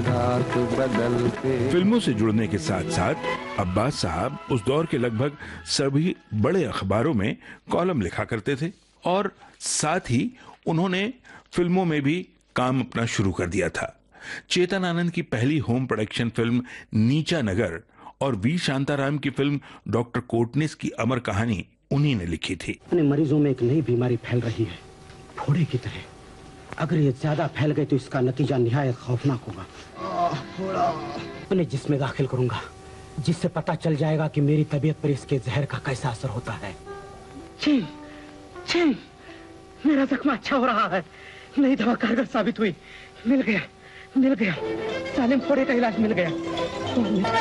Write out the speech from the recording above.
रात बदलते। फिल्मों से जुड़ने के साथ साथ अब्बास साहब उस दौर के लगभग सभी बड़े अखबारों में कॉलम लिखा करते थे और साथ ही उन्होंने फिल्मों में भी काम अपना शुरू कर दिया था। चेतन आनंद की पहली होम प्रोडक्शन फिल्म नीचा नगर और वी शांताराम की फिल्म डॉक्टर कोटनिस की अमर कहानी उन्हीं ने लिखी थी। मरीजों में एक नई बीमारी फैल रही है, फोड़े की तरह। अगर ये ज्यादा फैल गई तो इसका नतीजा निहायत खौफनाक होगा। अपने जिस्म में दाखिल करूंगा, जिससे पता चल जाएगा कि मेरी तबीयत पर इसके जहर का कैसा असर होता है। छी, छी, मेरा जख्म अच्छा हो रहा है। नई दवा कारगर साबित हुई। मिल गया सालिम, फोड़े का इलाज मिल गया।